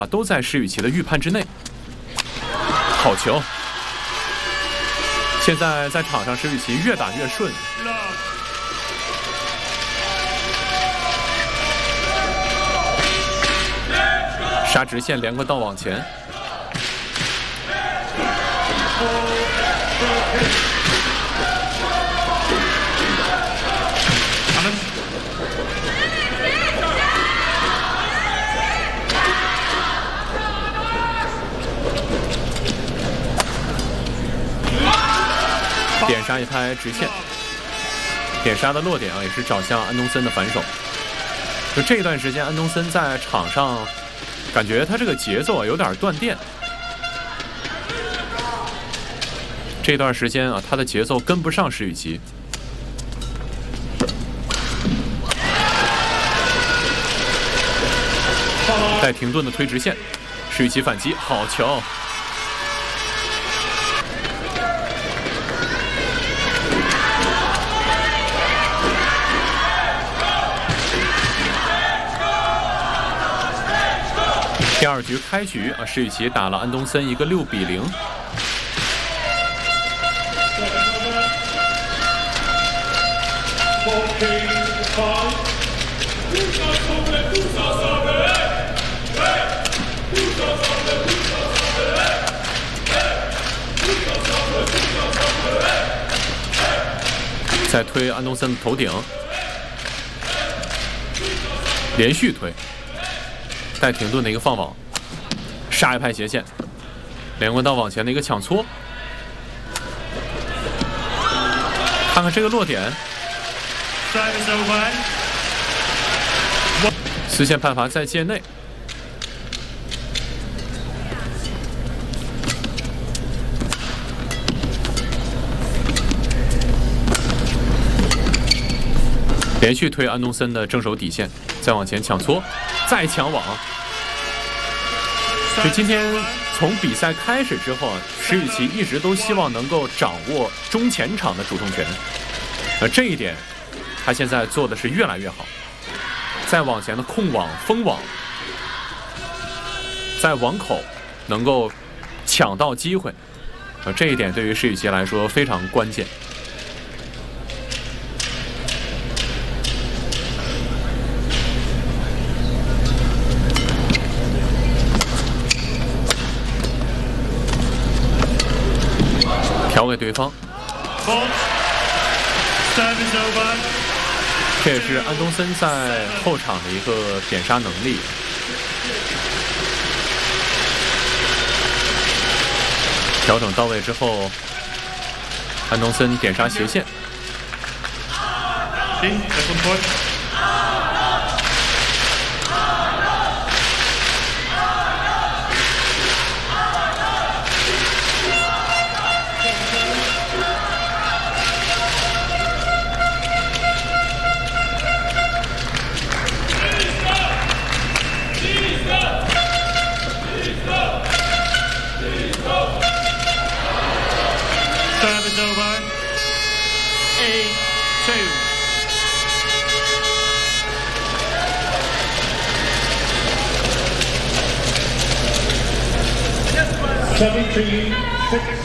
都在石宇奇的预判之内。好球！现在在场上，石宇奇越打越顺。杀直线连过道往前。点杀一拍直线，点杀的落点也是找向安东森的反手。就这段时间，安东森在场上感觉他这个节奏有点断电。这段时间他的节奏跟不上石宇奇。带停顿的推直线，石宇奇反击，好球！第二局开局石宇奇打了安东森一个6比0。再推安东森的头顶，连续推。带停顿的一个放网，杀一拍斜线，连过道往前的一个抢搓，看看这个落点，丝线判罚在界内。连续推安东森的正手底线，再往前抢搓，再抢网。就今天从比赛开始之后，石宇奇一直都希望能够掌握中前场的主动权，这一点他现在做的是越来越好。再往前的控网、封网，在网口能够抢到机会，这一点对于石宇奇来说非常关键。调给对方，这也是安东森在后场的一个点杀能力。调整到位之后，安东森点杀斜线。 17-6.